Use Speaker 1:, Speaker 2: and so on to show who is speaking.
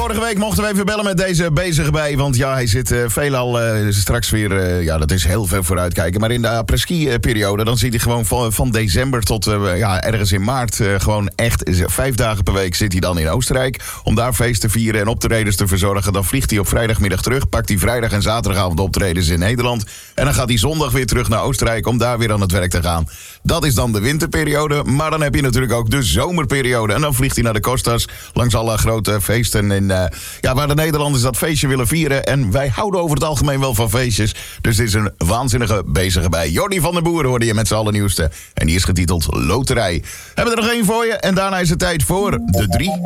Speaker 1: vorige week mochten we even bellen met deze bezige bij. Want ja, hij zit veelal straks weer... ja, dat is heel veel vooruitkijken. Maar in de après-ski-periode, dan zit hij gewoon van december tot ergens in maart... gewoon echt 5 dagen per week zit hij dan in Oostenrijk. Om daar feest te vieren en optredens te verzorgen. Dan vliegt hij op vrijdagmiddag terug. Pakt hij vrijdag en zaterdagavond optredens in Nederland. En dan gaat hij zondag weer terug naar Oostenrijk om daar weer aan het werk te gaan. Dat is dan de winterperiode. Maar dan heb je natuurlijk ook de zomerperiode. En dan vliegt hij naar de Costas langs alle grote feesten. Waar de Nederlanders dat feestje willen vieren. En wij houden over het algemeen wel van feestjes. Dus dit is een waanzinnige bezige bij. Jordi van den Boer hoorde je met z'n allernieuwste. En die is getiteld Loterij. We hebben er nog één voor je. En daarna is het tijd voor de 3